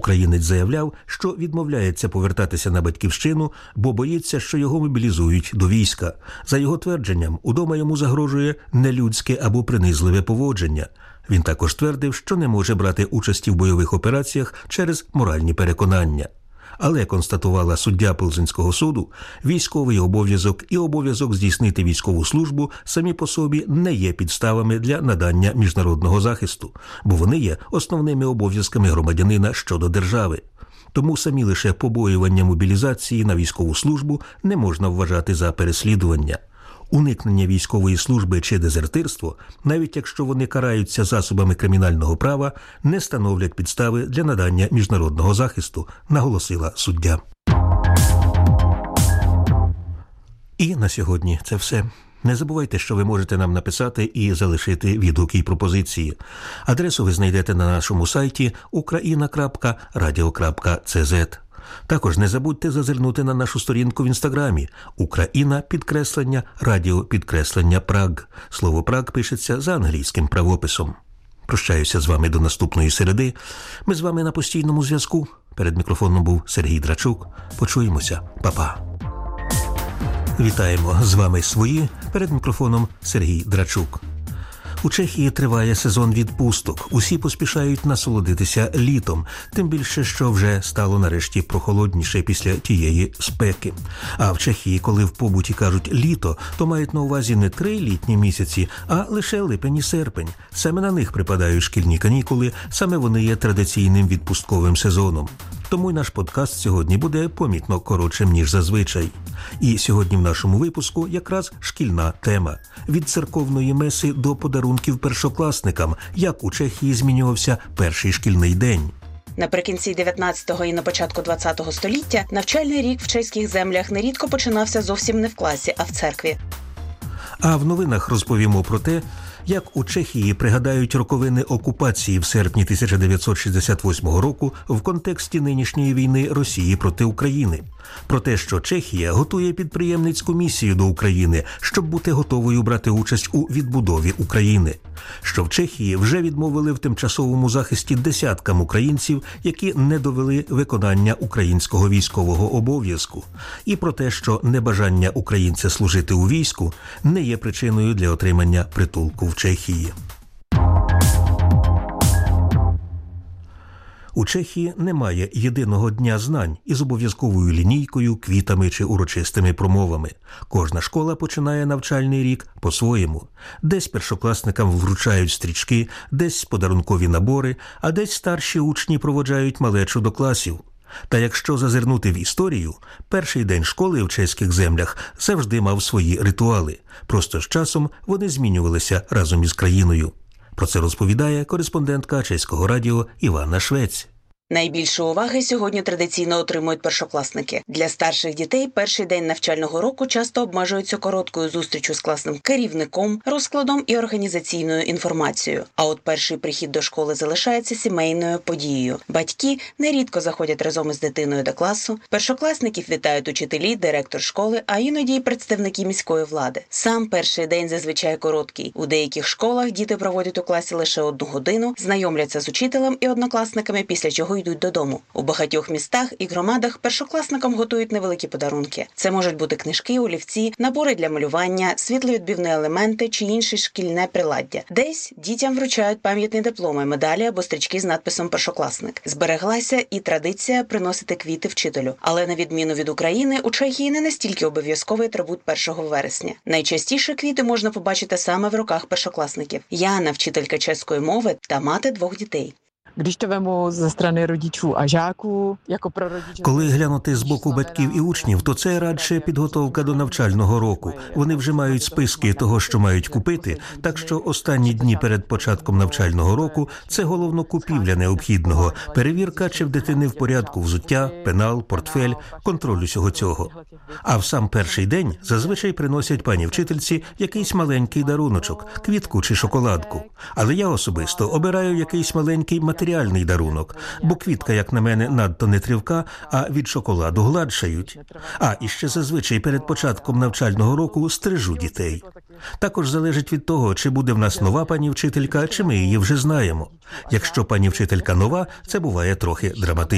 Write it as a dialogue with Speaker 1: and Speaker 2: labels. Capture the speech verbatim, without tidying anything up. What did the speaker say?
Speaker 1: українець заявляв, що відмовляється повертатися на батьківщину, бо боїться, що його мобілізують до війська. За його твердженням, удома йому загрожує нелюдське або принизливе поводження. Він також твердив, що не може брати участі в бойових операціях через моральні переконання. Але, констатувала суддя Пилзенського суду, військовий обов'язок і обов'язок здійснити військову службу самі по собі не є підставами для надання міжнародного захисту, бо вони є основними обов'язками громадянина щодо держави. Тому самі лише побоювання мобілізації на військову службу не можна вважати за переслідування. Уникнення військової служби чи дезертирство, навіть якщо вони караються засобами кримінального права, не становлять підстави для надання міжнародного захисту, наголосила суддя. І на сьогодні це все. Не забувайте, що ви можете нам написати і залишити відгуки і пропозиції. Адресу ви знайдете на нашому сайті україна крапка радіо крапка це зет. Також не забудьте зазирнути на нашу сторінку в Інстаграмі «Україна підкреслення радіо підкреслення Праг». Слово «Праг» пишеться за англійським правописом. Прощаюся з вами до наступної середи. Ми з вами на постійному зв'язку. Перед мікрофоном був Сергій Драчук. Почуємося. Па-па. Вітаємо. З вами свої. Перед мікрофоном Сергій Драчук. У Чехії триває сезон відпусток. Усі поспішають насолодитися літом, тим більше, що вже стало нарешті прохолодніше після тієї спеки. А в Чехії, коли в побуті кажуть «літо», то мають на увазі не три літні місяці, а лише липень і серпень. Саме на них припадають шкільні канікули, саме вони є традиційним відпустковим сезоном. Тому й наш подкаст сьогодні буде помітно коротшим, ніж зазвичай. І сьогодні в нашому випуску якраз шкільна тема. Від церковної меси до подарунків першокласникам. Як у Чехії змінювався перший шкільний день.
Speaker 2: Наприкінці дев'ятнадцятого і на початку двадцятого століття навчальний рік в чеських землях нерідко починався зовсім не в класі, а в церкві.
Speaker 1: А в новинах розповімо про те, як у Чехії пригадають роковини окупації в серпні тисяча дев'ятсот шістдесят восьмого року в контексті нинішньої війни Росії проти України. Про те, що Чехія готує підприємницьку місію до України, щоб бути готовою брати участь у відбудові України. Що в Чехії вже відмовили в тимчасовому захисті десяткам українців, які не довели виконання українського військового обов'язку. І про те, що небажання українця служити у війську не є причиною для отримання притулку в Чехії. У Чехії немає єдиного дня знань із обов'язковою лінійкою, квітами чи урочистими промовами. Кожна школа починає навчальний рік по-своєму. Десь першокласникам вручають стрічки, десь подарункові набори, а десь старші учні проводжають малечу до класів. Та якщо зазирнути в історію, перший день школи в чеських землях завжди мав свої ритуали. Просто з часом вони змінювалися разом із країною. Про це розповідає кореспондентка Чеського радіо Івана Швець.
Speaker 2: Найбільше уваги сьогодні традиційно отримують першокласники. Для старших дітей перший день навчального року часто обмежується короткою зустрічю з класним керівником, розкладом і організаційною інформацією. А от перший прихід до школи залишається сімейною подією. Батьки нерідко заходять разом із дитиною до класу, першокласників вітають учителі, директор школи, а іноді й представники міської влади. Сам перший день зазвичай короткий. У деяких школах діти проводять у класі лише одну годину, знайомляться з учителем і однокласниками, після чого йдуть додому. У багатьох містах і громадах першокласникам готують невеликі подарунки. Це можуть бути книжки, олівці, набори для малювання, світловідбивні елементи чи інше шкільне приладдя. Десь дітям вручають пам'ятні дипломи, медалі або стрічки з надписом «Першокласник». Збереглася і традиція приносити квіти вчителю. Але на відміну від України, у Чехії не настільки обов'язковий атрибут першого вересня. Найчастіше квіти можна побачити саме в руках першокласників. Яна, вчителька чеської мови та мати двох дітей.
Speaker 3: Když to vemu ze strany rodičů a žáků, jako pro rodiče...
Speaker 1: Коли глянути з боку батьків і учнів, то це радше підготовка до навчального року. Вони вже мають списки того, що мають купити, так що останні дні перед початком навчального року – це головно купівля необхідного, перевірка, чи в дитини в порядку взуття, пенал, портфель, контроль усього цього. А в сам перший день зазвичай приносять пані вчительці якийсь маленький даруночок, квітку чи шоколадку. Але я особисто обираю якийсь маленький матеріальний дарунок, бо квітка, як на мене, надто нетривка, а від шоколаду гладшають. А іще зазвичай перед початком навчального року стрижу дітей. Також залежить від того, чи буде в нас нова пані вчителька, чи ми її вже знаємо. Якщо пані вчителька нова, це буває трохи драматично.